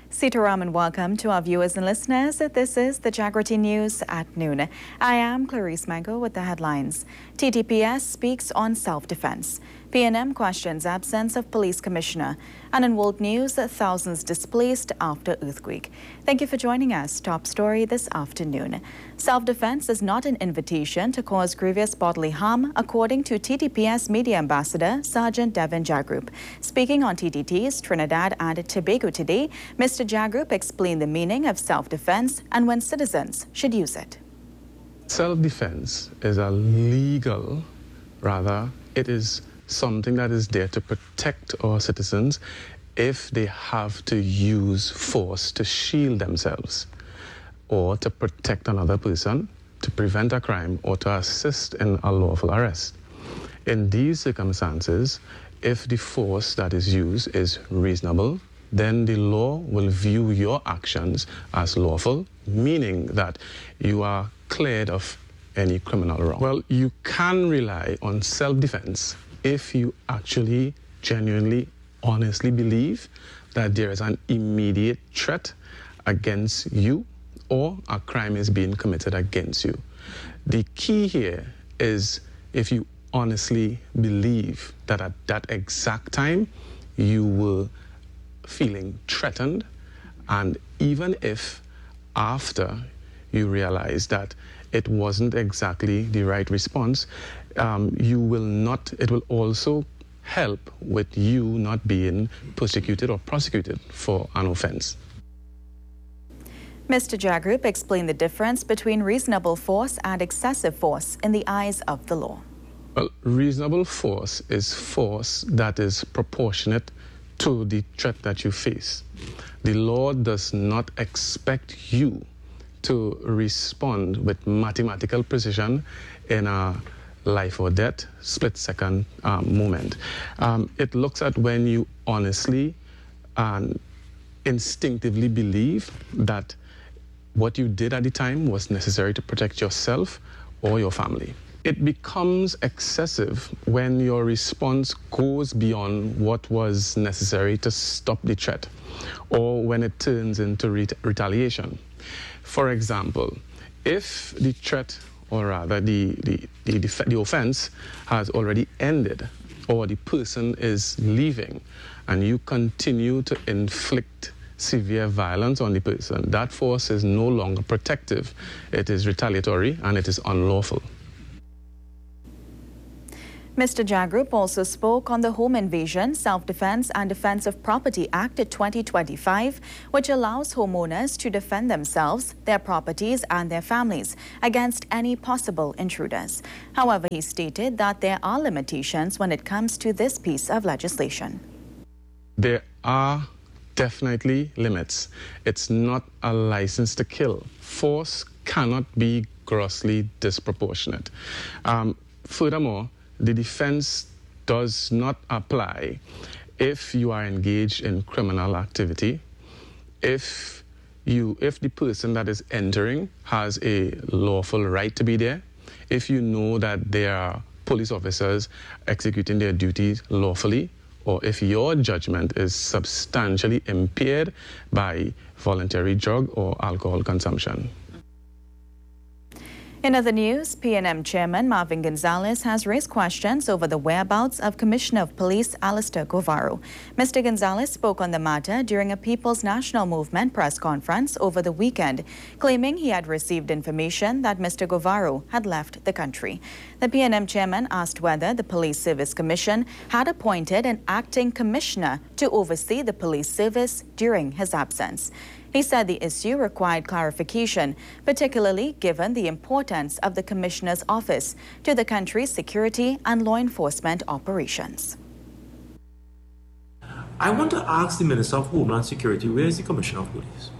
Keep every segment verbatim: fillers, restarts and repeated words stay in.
Sitaram and welcome to our viewers and listeners. This is the Jagrati News at noon. I am Clarice Mango with the headlines. T T P S speaks on self-defense. P N M questions absence of police commissioner. And in world news, thousands displaced after earthquake. Thank you for joining us. Top story this afternoon. Self-defense is not an invitation to cause grievous bodily harm, according to T T P S Media Ambassador Sergeant Devin Jagrup. Speaking on T T T's Trinidad and Tobago today, Mister Jagrup explained the meaning of self-defense and when citizens should use it. Self-defense is a legal, rather, it is something that is there to protect our citizens if they have to use force to shield themselves or to protect another person, to prevent a crime, or to assist in a lawful arrest. In these circumstances, if the force that is used is reasonable, then the law will view your actions as lawful, meaning that you are cleared of any criminal wrong. Well, you can rely on self-defense if you actually genuinely, honestly believe that there is an immediate threat against you or a crime is being committed against you. The key here is if you honestly believe that at that exact time you were feeling threatened, and even if after you realize that it wasn't exactly the right response, um, you will not, it will also help with you not being persecuted or prosecuted for an offense. Mister Jagrup explained the difference between reasonable force and excessive force in the eyes of the law. Well, reasonable force is force that is proportionate to the threat that you face. The law does not expect you to respond with mathematical precision in a life or death, split-second um, moment. Um, it looks at when you honestly and instinctively believe that what you did at the time was necessary to protect yourself or your family. It becomes excessive when your response goes beyond what was necessary to stop the threat, or when it turns into ret retaliation. For example, if the threat, or rather the, the, the, the offense has already ended, or the person is leaving, and you continue to inflict severe violence on the person, that force is no longer protective. It is retaliatory and it is unlawful. Mister Jagrup also spoke on the Home Invasion, Self-Defense and Defense of Property Act twenty twenty-five, which allows homeowners to defend themselves, their properties and their families against any possible intruders. However, he stated that there are limitations when it comes to this piece of legislation. There are definitely limits. It's not a license to kill. Force cannot be grossly disproportionate. Um, furthermore, the defense does not apply if you are engaged in criminal activity, if you, if the person that is entering has a lawful right to be there, if you know that there are police officers executing their duties lawfully, or if your judgment is substantially impaired by voluntary drug or alcohol consumption. In other news, P N M Chairman Marvin Gonzalez has raised questions over the whereabouts of Commissioner of Police Alistair Guevara. Mister Gonzalez spoke on the matter during a People's National Movement press conference over the weekend, claiming he had received information that Mister Guevara had left the country. The P N M chairman asked whether the Police Service Commission had appointed an acting commissioner to oversee the police service during his absence. He said the issue required clarification, particularly given the importance of the Commissioner's office to the country's security and law enforcement operations. I want to ask the Minister of Homeland Security, where is the Commissioner of Police?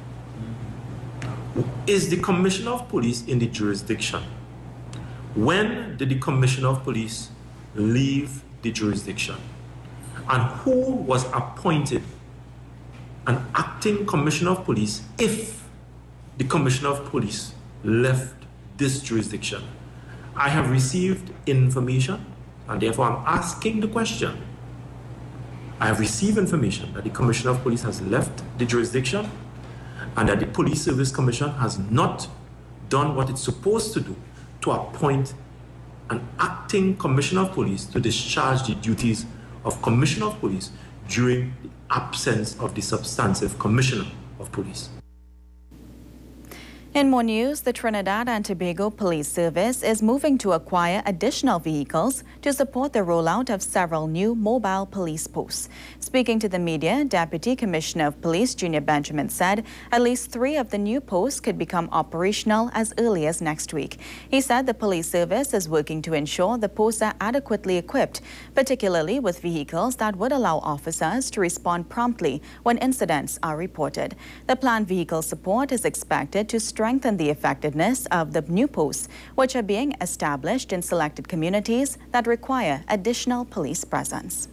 Is the Commissioner of Police in the jurisdiction? When did the Commissioner of Police leave the jurisdiction? And who was appointed an acting Commissioner of Police if the Commissioner of Police left this jurisdiction? I have received information, and therefore I'm asking the question. I have received information that the Commissioner of Police has left the jurisdiction and that the Police Service Commission has not done what it's supposed to do to appoint an acting Commissioner of Police to discharge the duties of Commissioner of Police during the absence of the substantive Commissioner of Police. In more news, the Trinidad and Tobago Police Service is moving to acquire additional vehicles to support the rollout of several new mobile police posts. Speaking to the media, Deputy Commissioner of Police Junior Benjamin said at least three of the new posts could become operational as early as next week. He said the police service is working to ensure the posts are adequately equipped, particularly with vehicles that would allow officers to respond promptly when incidents are reported. The planned vehicle support is expected to strengthen strengthen the effectiveness of the new posts, which are being established in selected communities that require additional police presence.